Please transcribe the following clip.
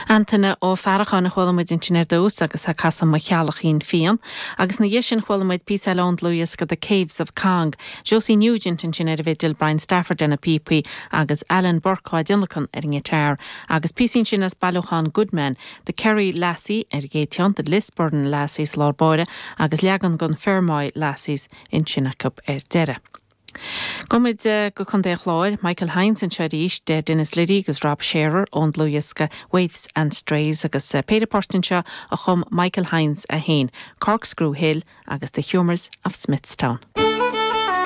Antainna ó fearachán chhuilimid in sin dús agus a casam mo chealachín fian, agus na dhéisin chhuilimid Peace Alone Lewis go The Caves of Kang, Josie Nugent in sin vidil Brian Stafford in a PP, agus Alan Burke Dinlachan Tear, agus Písin sin as Balochan Goodman, the Kerry Lassie Gétion, the Lisburn Lassies Lorboide, agus Leagan gun Fermoy Lassies in Chinnacup Dere. Gomid go chundéach láir, Michael Hines in Chadísh, de Dennis Liddy agus Rob Shearer, on Luiska, Waves and Strays agus Peter Porstinshaw, a chum Michael Hines a hain, Corkscrew Hill agus the Humours of Smithstown.